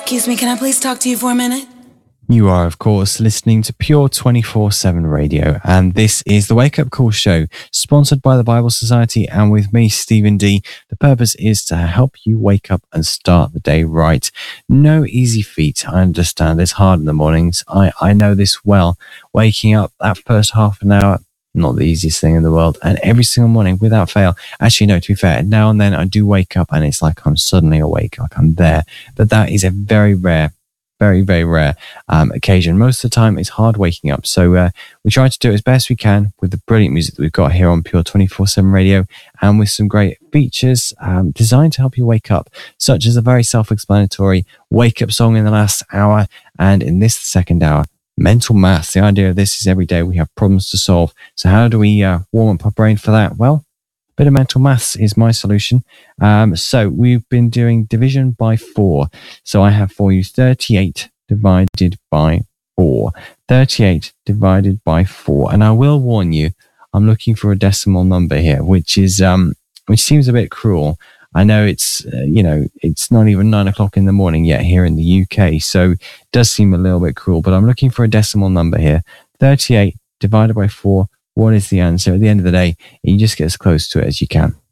Excuse me, can I please talk to you for a minute? You are, of course, listening to Pure 24/7 Radio, and this is the Wake Up Call Show, sponsored by the Bible Society and with me, Stephen D. The purpose is to help you wake up and start the day right. No easy feat, I understand. It's hard in the mornings. I know this well. Waking up that first half an hour, not the easiest thing in the world, and every single morning without fail. Actually, no, to be fair, now and then I do wake up and it's like I'm suddenly awake, like I'm there, but that is a very rare occasion. Most of the time it's hard waking up, so we try to do it as best we can with the brilliant music that we've got here on Pure 24/7 Radio, and with some great features designed to help you wake up, such as a very self-explanatory wake up song in the last hour, and in this second hour, mental maths. The idea of this is every day we have problems to solve, so how do we warm up our brain for that? Well, a bit of mental maths is my solution. So we've been doing division by 4. So I have for you 38 divided by 4. 38 divided by 4. And I will warn you, I'm looking for a decimal number here, which seems a bit cruel. I know it's not even 9 o'clock in the morning yet here in the UK, so it does seem a little bit cruel, but I'm looking for a decimal number here. 38 divided by 4. What is the answer? At the end of the day, you just get as close to it as you can.